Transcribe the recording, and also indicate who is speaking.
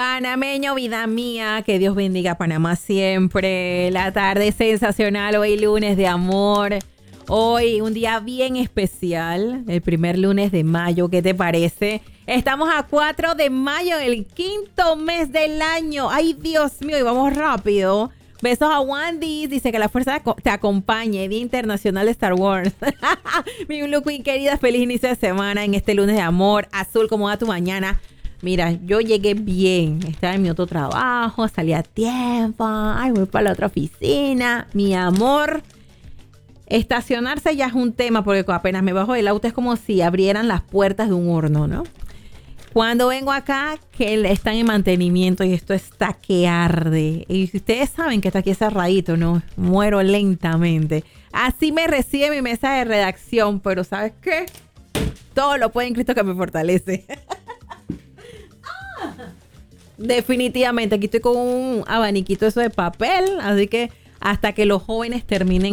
Speaker 1: Panameño, vida mía, que Dios bendiga a Panamá siempre. La tarde sensacional, hoy lunes de amor. Hoy un día bien especial, el primer lunes de mayo, ¿qué te parece? Estamos a 4 de mayo, el quinto mes del año. Ay, Dios mío, y vamos rápido. Besos a Wandy, dice que la fuerza te acompañe. Día Internacional de Star Wars. Mi Blue Queen querida, feliz inicio de semana en este lunes de amor. Azul, ¿cómo va tu mañana? Mira, yo llegué bien, estaba en mi otro trabajo, salí a tiempo, ay, voy para la otra oficina, mi amor. Estacionarse ya es un tema porque apenas me bajo del auto es como si abrieran las puertas de un horno, ¿no? Cuando vengo acá, que están en mantenimiento y esto está que arde. Y ustedes saben que está aquí cerradito, ¿no? Muero lentamente. Así me recibe mi mesa de redacción, pero ¿sabes qué? Todo lo puede en Cristo que me fortalece. Definitivamente, aquí estoy con un abaniquito eso de papel, así que hasta que los jóvenes terminen